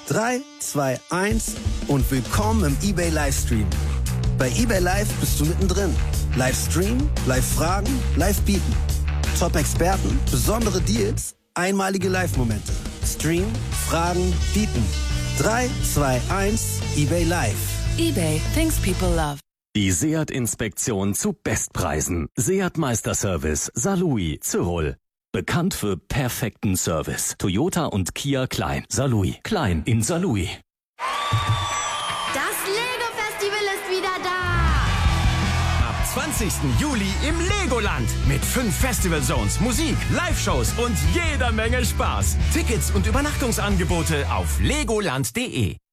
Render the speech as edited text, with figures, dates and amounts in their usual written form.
3, 2, 1 und willkommen im eBay Livestream. Bei eBay Live bist du mittendrin. Livestream, Live-Fragen, Live-Bieten. Top-Experten, besondere Deals, einmalige Live-Momente. Stream, Fragen, Bieten. 3, 2, 1, eBay Live. eBay, things people love. Die Seat-Inspektion zu Bestpreisen. Seat Meisterservice, Saarlouis, Zürich. Bekannt für perfekten Service. Toyota und Kia Klein. Saarlouis. Klein in Saarlouis. Das Lego-Festival ist wieder da! Ab 20. Juli im Legoland. Mit 5 Festival-Zones, Musik, Live-Shows und jeder Menge Spaß. Tickets und Übernachtungsangebote auf legoland.de.